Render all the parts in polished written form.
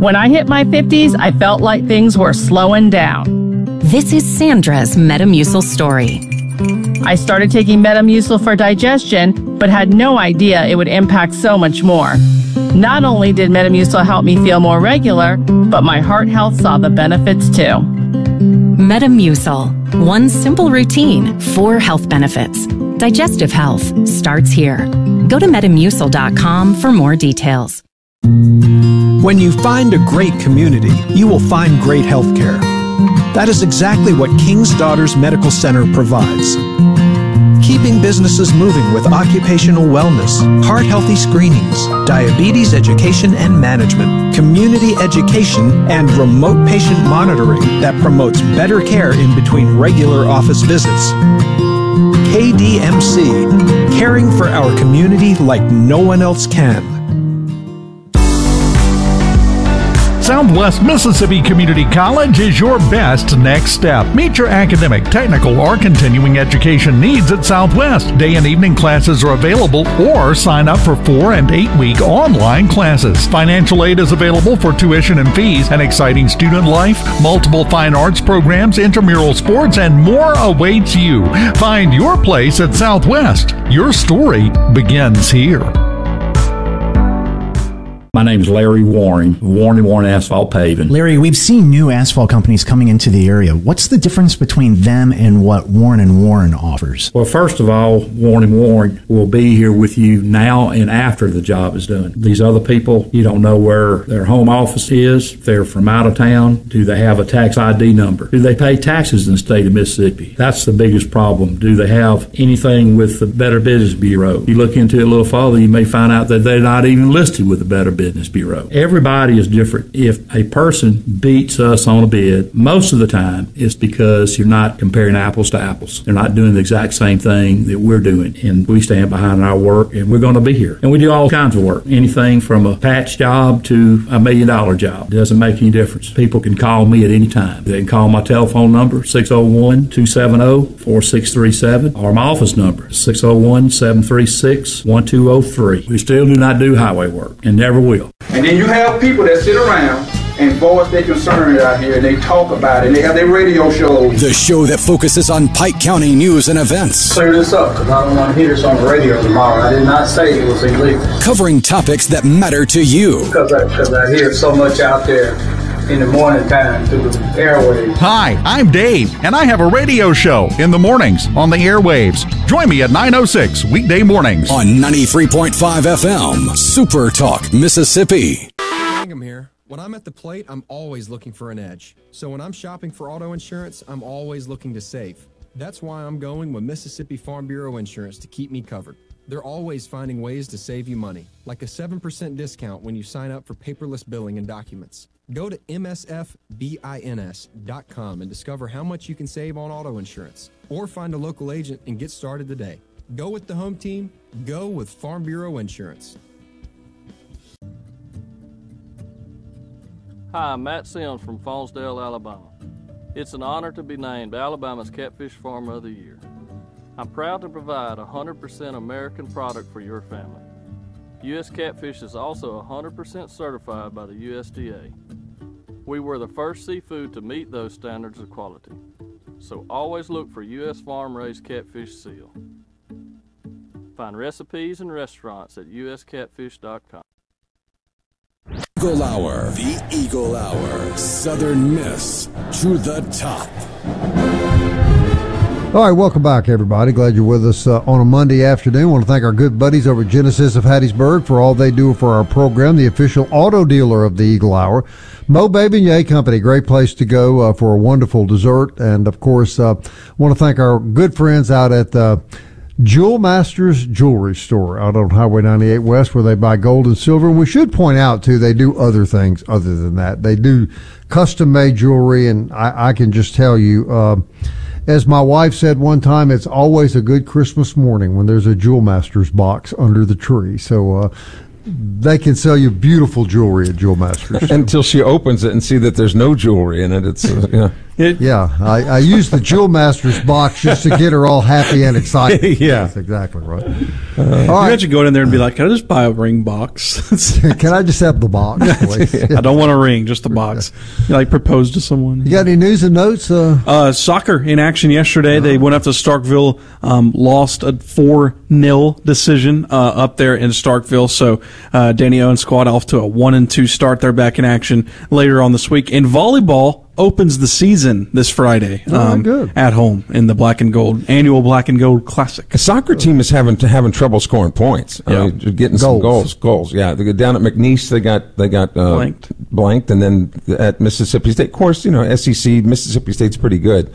When I hit my 50s, I felt like things were slowing down. This is Sandra's Metamucil story. I started taking Metamucil for digestion, but had no idea it would impact so much more. Not only did Metamucil help me feel more regular, but my heart health saw the benefits too. Metamucil. One simple routine, 4 health benefits. Digestive health starts here. Go to Metamucil.com for more details. When you find a great community, you will find great health care. That is exactly what King's Daughters Medical Center provides. Keeping businesses moving with occupational wellness, heart-healthy screenings, diabetes education and management, community education, and remote patient monitoring that promotes better care in between regular office visits. KDMC, caring for our community like no one else can. Southwest Mississippi Community College is your best next step. Meet your academic, technical, or continuing education needs at Southwest. Day and evening classes are available, or sign up for 4- and 8-week online classes. Financial aid is available for tuition and fees, an exciting student life, multiple fine arts programs, intramural sports, and more awaits you. Find your place at Southwest. Your story begins here. My name is Larry Warren, Warren Asphalt Paving. Larry, we've seen new asphalt companies coming into the area. What's the difference between them and what Warren & Warren offers? Well, first of all, Warren & Warren will be here with you now and after the job is done. These other people, you don't know where their home office is, if they're from out of town, do they have a tax ID number? Do they pay taxes in the state of Mississippi? That's the biggest problem. Do they have anything with the Better Business Bureau? You look into it a little further, you may find out that they're not even listed with the Better Business Bureau. Everybody is different. If a person beats us on a bid, most of the time it's because you're not comparing apples to apples. They're not doing the exact same thing that we're doing, and we stand behind our work, and we're going to be here. And we do all kinds of work, anything from a patch job to $1 million job. It doesn't make any difference. People can call me at any time. They can call my telephone number, 601-270-4637, or my office number, 601-736-1203. We still do not do highway work, and never will. And then you have people that sit around and voice their concerns out here, and they talk about it, and they have their radio shows. The show that focuses on Pike County news and events. Clear this up, because I don't want to hear this on the radio tomorrow. I did not say it was illegal. Covering topics that matter to you. Because I hear so much out there in the morning time through the airwaves. Hi, I'm Dave, and I have a radio show in the mornings on the airwaves. Join me at 9:06 weekday mornings on 93.5 FM, Super Talk, Mississippi. I'm here. When I'm at the plate, I'm always looking for an edge. So when I'm shopping for auto insurance, I'm always looking to save. That's why I'm going with Mississippi Farm Bureau Insurance to keep me covered. They're always finding ways to save you money, like a 7% discount when you sign up for paperless billing and documents. Go to msfbins.com and discover how much you can save on auto insurance, or find a local agent and get started today. Go with the home team. Go with Farm Bureau Insurance. Hi, I'm Matt Sims from Faunsdale, Alabama. It's an honor to be named Alabama's Catfish Farmer of the Year. I'm proud to provide 100% American product for your family. U.S. Catfish is also 100% certified by the USDA. We were the first seafood to meet those standards of quality. So always look for U.S. farm-raised catfish seal. Find recipes and restaurants at uscatfish.com. Eagle Hour. The Eagle Hour. Southern Miss to the top. All right, welcome back, everybody. Glad you're with us on a Monday afternoon. I want to thank our good buddies over at Genesis of Hattiesburg for all they do for our program, the official auto dealer of the Eagle Hour. Mo Beignet Company, great place to go for a wonderful dessert. And, of course, want to thank our good friends out at the Jewel Masters Jewelry Store out on Highway 98 West, where they buy gold and silver. And we should point out, too, they do other things other than that. They do custom-made jewelry, and I can just tell you, as my wife said one time, it's always a good Christmas morning when there's a Jewel Masters box under the tree. So they can sell you beautiful jewelry at Jewel Masters. Until she opens it and see that there's no jewelry in it. It's I used the Jewel Masters box just to get her all happy and excited. Yeah. That's exactly right. You had to go in there and be like, can I just buy a ring box? Can I just have the box, please? I don't want a ring, just the box. You like propose to someone. You got any news and notes? Soccer in action yesterday. They went up to Starkville, lost a 4-0 decision up there in Starkville. So Danny Owen's squad off to a 1-2 start. They're back in action later on this week. In volleyball, opens the season this Friday at home in the Black and Gold annual Black and Gold Classic. The soccer team is having trouble scoring points. I mean, getting some goals. Yeah, they go down at McNeese. They got blanked, and then at Mississippi State. Of course, SEC Mississippi State's pretty good,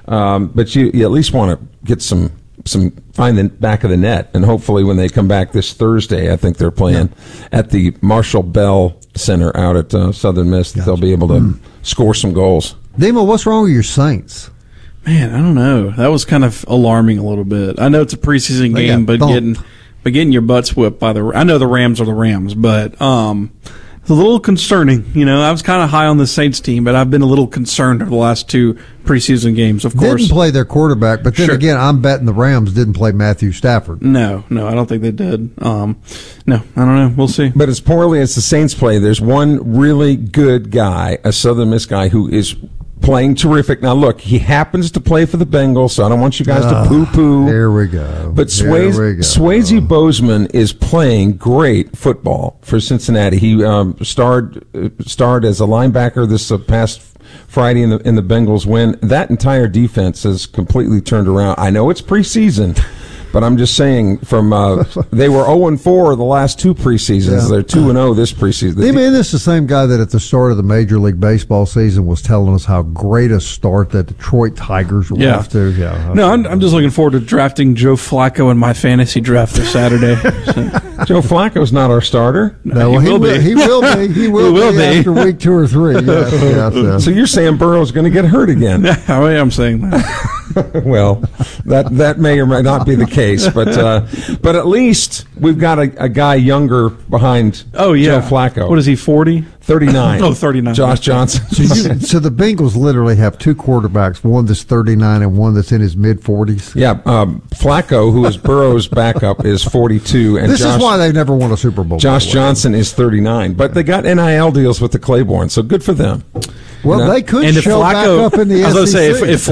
but you at least want to get some find the back of the net, and hopefully when they come back this Thursday, I think they're playing at the Marshall Bell Center out at Southern Miss. They'll be able to score some goals. Demo, what's wrong with your Saints? Man, I don't know. That was kind of alarming a little bit. I know it's a preseason game, but getting your butts whipped by I know the Rams are the Rams, but it's a little concerning. I was kind of high on the Saints team, but I've been a little concerned over the last 2 preseason games. Of course, didn't play their quarterback, but then again, I'm betting the Rams didn't play Matthew Stafford. No, I don't think they did. No, I don't know. We'll see. But as poorly as the Saints play, there's one really good guy, a Southern Miss guy, who is playing terrific. Now, look, he happens to play for the Bengals, so I don't want you guys to poo-poo. There we go. But Swayze Bozeman is playing great football for Cincinnati. He starred as a linebacker this past Friday in the Bengals win. That entire defense has completely turned around. I know it's preseason, but I'm just saying they were 0-4 the last 2 preseasons. Yeah. They're 2-0 this preseason. This is the same guy that at the start of the Major League Baseball season was telling us how great a start that Detroit Tigers were off to. Yeah. No, I'm just looking forward to drafting Joe Flacco in my fantasy draft this Saturday. Joe Flacco's not our starter. No, he will be. He will be after week 2 or 3. Yes. So you're saying Burrow's going to get hurt again? I am saying that. Well, that may or may not be the case, but at least we've got a guy younger behind Joe Flacco. What is he, 40? 39. Oh, 39. Josh Johnson. So the Bengals literally have 2 quarterbacks, one that's 39 and one that's in his mid-40s. Yeah, Flacco, who is Burrow's backup, is 42. And this is why they've never won a Super Bowl. Josh Johnson is 39. But they got NIL deals with the Claiborne, so good for them. Well, they could show back up in the SEC. I was going to say, if